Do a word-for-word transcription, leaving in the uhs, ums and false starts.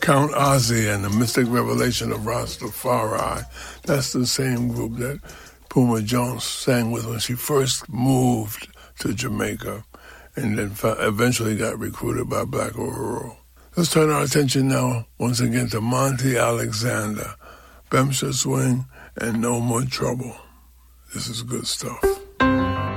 Count Ozzy and the Mystic Revelation of Rastafari. That's the same group that Puma Jones sang with when she first moved to Jamaica and then eventually got recruited by Black Uhuru. Let's turn our attention now once again to Monty Alexander, Bemsha Swing, and No More Trouble. This is good stuff.